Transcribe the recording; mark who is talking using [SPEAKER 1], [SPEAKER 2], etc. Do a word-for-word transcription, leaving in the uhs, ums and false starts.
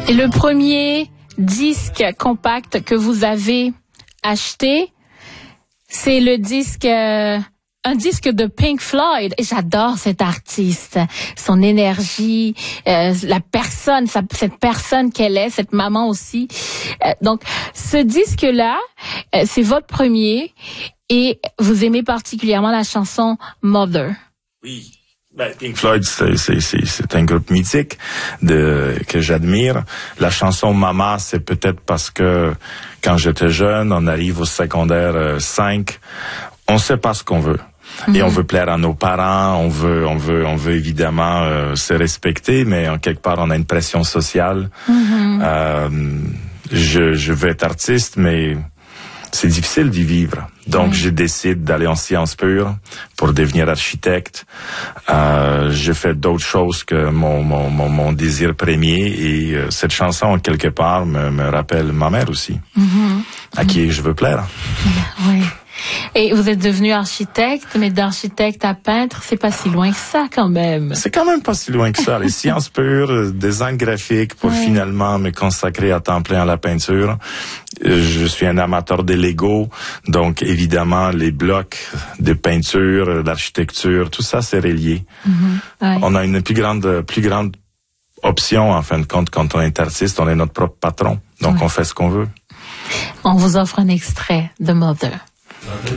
[SPEAKER 1] Et le premier disque compact que vous avez acheté, c'est le disque, euh, un disque de Pink Floyd. Et j'adore cet artiste, son énergie, euh, la personne, sa, cette personne qu'elle est, cette maman aussi. Euh, donc, ce disque-là, euh, c'est votre premier et vous aimez particulièrement la chanson Mother.
[SPEAKER 2] Oui. Ben, Pink Floyd, c'est, c'est, c'est, c'est un groupe mythique de, que j'admire. La chanson Mama, c'est peut-être parce que quand j'étais jeune, on arrive au secondaire cinq, on sait pas ce qu'on veut. Mm-hmm. Et on veut plaire à nos parents, on veut, on veut, on veut évidemment euh, se respecter, mais en quelque part, on a une pression sociale. Mm-hmm. Euh, je, je veux être artiste, mais c'est difficile d'y vivre. Donc, mmh. je décide d'aller en sciences pures pour devenir architecte. Euh, je fais d'autres choses que mon, mon, mon, mon désir premier. Et euh, cette chanson, en quelque part, me, me rappelle ma mère aussi, mmh. à qui je veux plaire.
[SPEAKER 1] Oui. Et vous êtes devenu architecte, mais d'architecte à peintre, c'est pas si loin que ça quand même.
[SPEAKER 2] C'est quand même pas si loin que ça. Les sciences pures, design graphique pour ouais. finalement me consacrer à temps plein à la peinture. Je suis un amateur des Lego, donc évidemment les blocs de peinture, d'architecture, tout ça c'est relié. Mm-hmm. Ouais. On a une plus grande, plus grande option en fin de compte quand on est artiste, on est notre propre patron, donc ouais. on fait ce qu'on veut.
[SPEAKER 1] On vous offre un extrait de Mother.